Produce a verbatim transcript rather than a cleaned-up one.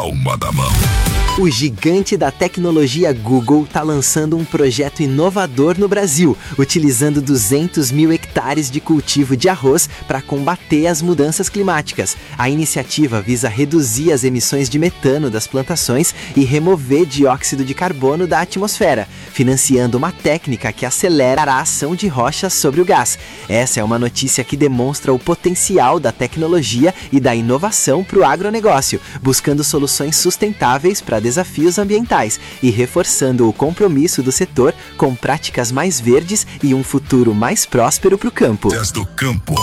palma da mão. O gigante da tecnologia Google está lançando um projeto inovador no Brasil, utilizando duzentos mil hectares de cultivo de arroz para combater as mudanças climáticas. A iniciativa visa reduzir as emissões de metano das plantações e remover dióxido de carbono da atmosfera, financiando uma técnica que acelera a ação de rochas sobre o gás. Essa é uma notícia que demonstra o potencial da tecnologia e da inovação para o agronegócio, buscando soluções sustentáveis para desafios ambientais e reforçando o compromisso do setor com práticas mais verdes e um futuro mais próspero para o campo. Desde o campo